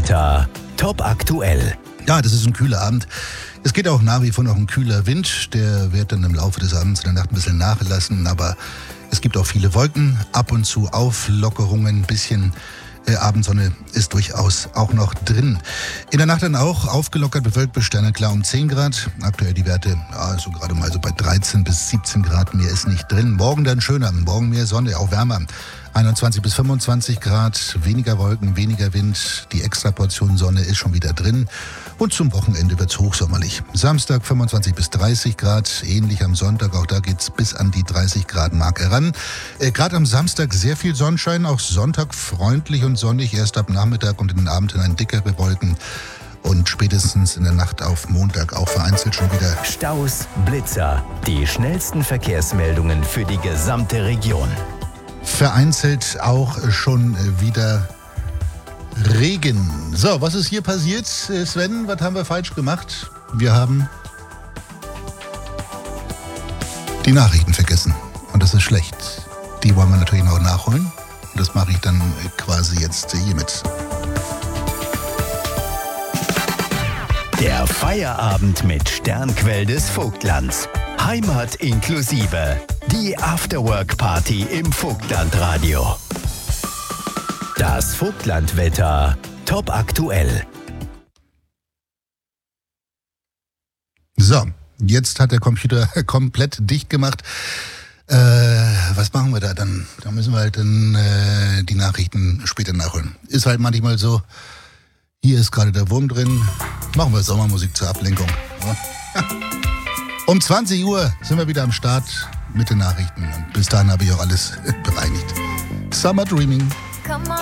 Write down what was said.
Vogtlandwetter. Top aktuell. Ja, das ist ein kühler Abend. Es geht auch nach wie vor noch ein kühler Wind. Der wird dann im Laufe des Abends in der Nacht ein bisschen nachlassen. Aber es gibt auch viele Wolken. Ab und zu Auflockerungen, ein bisschen Abendsonne ist durchaus auch noch drin. In der Nacht dann auch aufgelockert, bewölkt bis sternenklar um 10 Grad. Aktuell die Werte so gerade mal so bei 13 bis 17 Grad. Mehr ist nicht drin. Morgen dann schöner. Morgen mehr Sonne, auch wärmer. 21 bis 25 Grad, weniger Wolken, weniger Wind. Die Extraportion Sonne ist schon wieder drin. Und zum Wochenende wird's hochsommerlich. Samstag 25 bis 30 Grad, ähnlich am Sonntag. Auch da geht's bis an die 30 Grad Marke ran. Gerade am Samstag sehr viel Sonnenschein, auch Sonntag freundlich und sonnig. Erst ab Nachmittag und in den Abend hinein dickere Wolken. Und spätestens in der Nacht auf Montag auch vereinzelt schon wieder Staus, Blitzer, die schnellsten Verkehrsmeldungen für die gesamte Region. Vereinzelt auch schon wieder Regen. So, was ist hier passiert, Sven? Was haben wir falsch gemacht? Wir haben die Nachrichten vergessen. Und das ist schlecht. Die wollen wir natürlich noch nachholen. Und das mache ich dann quasi jetzt hiermit. Der Feierabend mit Sternquell des Vogtlands. Heimat inklusive. Die Afterwork-Party im Vogtlandradio. Das Vogtlandwetter. Top aktuell. So, jetzt hat der Computer komplett dicht gemacht. Was machen wir da dann? Da müssen wir halt dann die Nachrichten später nachholen. Ist halt manchmal so, hier ist gerade der Wurm drin. Machen wir Sommermusik zur Ablenkung. Ja. Um 20 Uhr sind wir wieder am Start mit den Nachrichten. Und bis dahin habe ich auch alles bereinigt. Summer Dreaming. Come on.